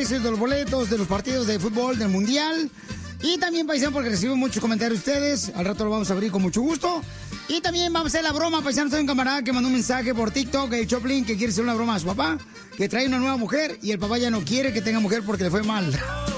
precios de los boletos de los partidos de fútbol del Mundial. Y también, paisano, porque recibo muchos comentarios de ustedes. Al rato lo vamos a abrir con mucho gusto. Y también vamos a hacer la broma, paisano. Soy un camarada que mandó un mensaje por TikTok, el Choplin, que quiere hacer una broma a su papá, que trae una nueva mujer y el papá ya no quiere que tenga mujer porque le fue mal.